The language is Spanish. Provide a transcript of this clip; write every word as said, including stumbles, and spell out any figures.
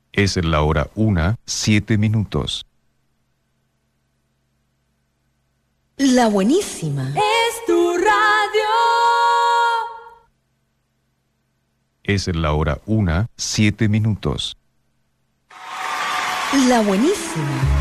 Es la hora una, siete minutos. La buenísima. Es tu radio. Es la hora una, siete minutos. La buenísima.